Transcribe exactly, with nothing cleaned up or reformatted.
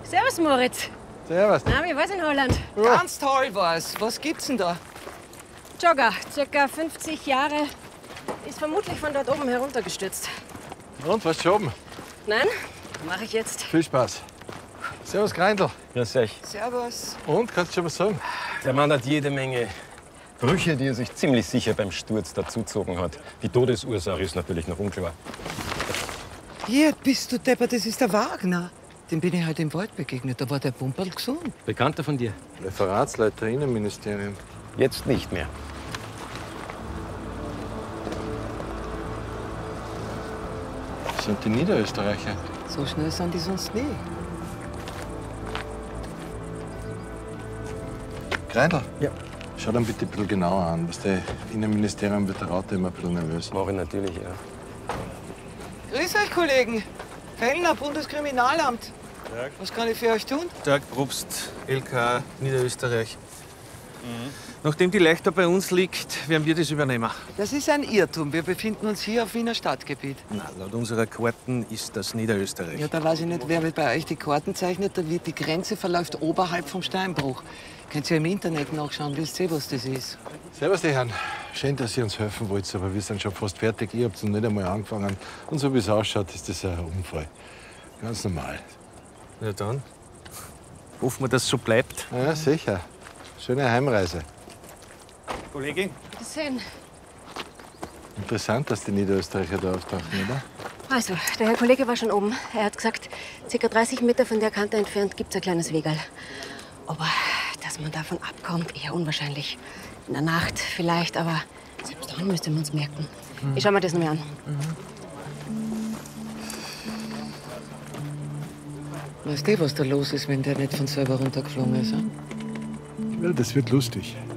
Servus, Moritz. Servus. Na, wie war's in Holland? Ja. Ganz toll war's. Was gibt's denn da? Jogger, circa fünfzig Jahre, ist vermutlich von dort oben heruntergestürzt. Und, was schon? Nein, mache ich jetzt. Viel Spaß. Servus, Greindl. Grüß euch. Servus. Und, kannst du schon was sagen? Der Mann hat jede Menge Brüche, die er sich ziemlich sicher beim Sturz dazugezogen hat. Die Todesursache ist natürlich noch unklar. Hier bist du Depper, das ist der Wagner. Dem bin ich heute im Wald begegnet. Da war der Pumperl gesund. Bekannter von dir? Referatsleiter Innenministerium. Jetzt nicht mehr. Das sind die Niederösterreicher. So schnell sind die sonst nie. Greindl? Ja. Schau dann bitte ein bisschen genauer an. Das Innenministerium wird der Raute immer ein bisschen nervös. Mache ich natürlich, ja. Grüß euch, Kollegen. Fellner, Bundeskriminalamt. Tag. Was kann ich für euch tun? Tag, Probst, L K A, Niederösterreich. Mhm. Nachdem die Leichter bei uns liegt, werden wir das übernehmen. Das ist ein Irrtum. Wir befinden uns hier auf Wiener Stadtgebiet. Na, laut unserer Karten ist das Niederösterreich. Ja, da weiß ich nicht, wer bei euch die Karten zeichnet. Da wird die Grenze verläuft oberhalb vom Steinbruch. Könnt ihr im Internet nachschauen, wisst ihr, was das ist. Servus, die Herren. Schön, dass ihr uns helfen wollt, aber wir sind schon fast fertig. Ihr habt noch nicht einmal angefangen. Und so wie es ausschaut, ist das ein Unfall. Ganz normal. Na dann, hoffen wir, dass es so bleibt. Ja, sicher. Schöne Heimreise. Kollegin? Bitte sehen. Interessant, dass die Niederösterreicher da auftauchen, oder? Also, der Herr Kollege war schon oben. Er hat gesagt, circa dreißig Meter von der Kante entfernt gibt's ein kleines Wegerl. Aber dass man davon abkommt, eher unwahrscheinlich. In der Nacht vielleicht, aber selbst dann müsste man es merken. Ich schau mir das nur an. Weißt du, was da los ist, wenn der nicht von selber runtergeflogen ist? Hm? Ja, das wird lustig.